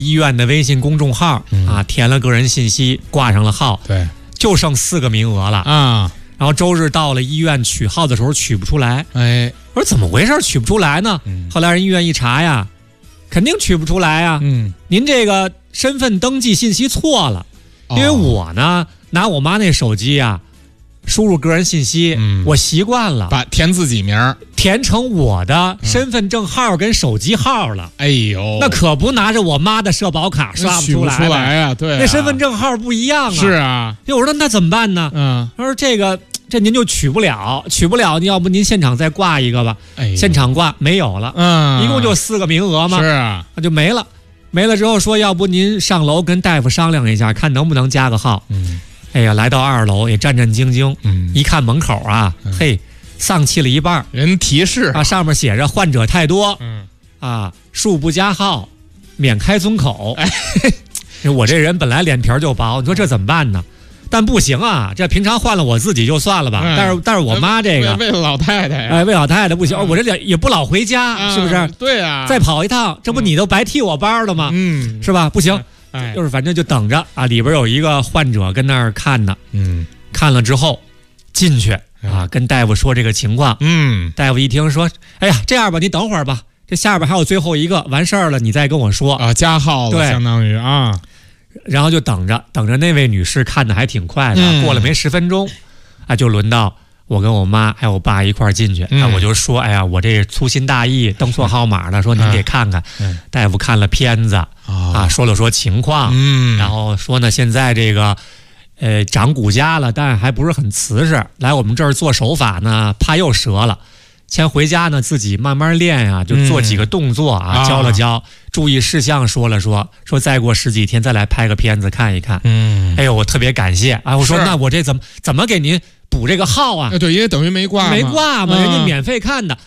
医院的微信公众号啊，填了个人信息，挂上了号， 对， 就剩4个名额了啊。 然后周日到了医院取号的时候取不出来， 哎， 我说怎么回事取不出来呢？后来人医院一查呀，肯定取不出来呀。您这个身份登记信息错了，因为我呢拿我妈那手机啊，输入个人信息，我习惯了把填自己名， 填成我的身份证号跟手机号了。 哎呦， 那可不拿着我妈的社保卡刷不出来啊！对啊， 那身份证号不一样啊。 是啊， 我说那怎么办呢？他说这您就取不了，要不您现场再挂一个吧。现场挂没有了，一共就4个名额嘛。 是啊， 那就没了。没了之后说，要不您上楼跟大夫商量一下，看能不能加个号。哎呀，来到2楼也战战兢兢。一看门口啊，嘿，丧气了一半。 人提示啊，上面写着患者太多，恕不加号，免开尊口。我这人本来脸皮就薄，你说这怎么办呢？但不行啊，这平常换了我自己就算了吧。但是我妈这个为了老太太呀， 为老太太不行，我这脸也不老回家，是不是？ 对啊， 再跑一趟，这不你都白替我包了吗？是吧？不行，就是反正就等着啊。里边有一个患者跟那儿看呢，看了之后进去啊，跟大夫说这个情况。大夫一听说，哎呀，这样吧，你等会儿吧，这下边还有最后一个，完事儿了你再跟我说啊，加号了，相当于啊。 然后就等着那位女士看的还挺快的，过了没10分钟，啊，就轮到我跟我妈还有我爸一块儿进去。我就说，哎呀，我这粗心大意登错号码了，说您给看看。大夫看了片子啊，说了说情况，然后说呢，现在这个长骨痂了，但还不是很瓷实，来我们这儿做手法呢，怕又折了。先回家呢，自己慢慢练啊，就做几个动作啊，教了教，注意事项说了说，再过10几天再来拍个片子看一看。哎呦，我特别感谢啊！我说那我这怎么给您补这个号啊？ 对，因为等于没挂嘛，人家免费看的。